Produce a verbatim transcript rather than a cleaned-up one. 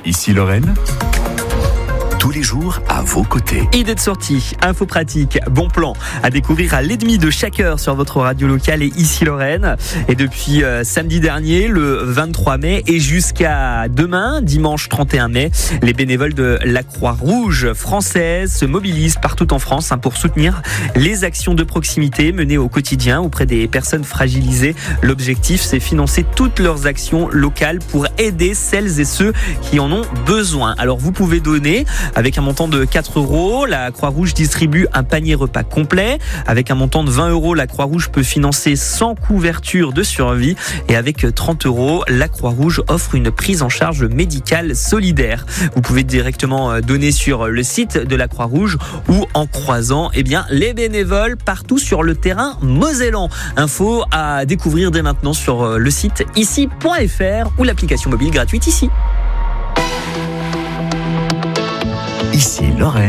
Ici Lorraine, tous les jours à vos côtés. Idée de sortie, info pratique, bon plan à découvrir à l'ennemi de chaque heure sur votre radio locale et Ici Lorraine. Et depuis euh, samedi dernier, le vingt-trois mai, et jusqu'à demain, dimanche trente et un mai, les bénévoles de la Croix-Rouge française se mobilisent partout en France hein, pour soutenir les actions de proximité menées au quotidien auprès des personnes fragilisées. L'objectif, c'est financer toutes leurs actions locales pour aider celles et ceux qui en ont besoin. Alors vous pouvez donner avec un montant de quatre euros. La Croix-Rouge distribue un panier repas complet. Avec un montant de vingt euros, la Croix-Rouge peut financer sans couverture de survie. Et avec trente euros, la Croix-Rouge offre une prise en charge médicale solidaire. Vous pouvez directement donner sur le site de la Croix-Rouge ou en croisant eh bien, les bénévoles partout sur le terrain mosellan. Info à découvrir dès maintenant sur le site ici point f r ou l'application mobile gratuite Ici. Ici Lorraine.